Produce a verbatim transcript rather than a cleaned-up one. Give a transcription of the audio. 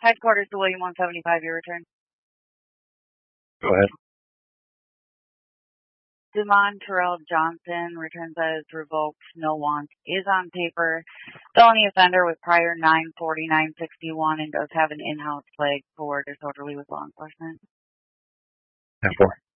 Headquarters to William one seventy-five, your return. Go ahead. Demond Terrell Johnson returns as revoked, no want, is on paper, felony offender with prior nine forty-nine sixty-one and does have an in-house flag for disorderly with law enforcement. ten four.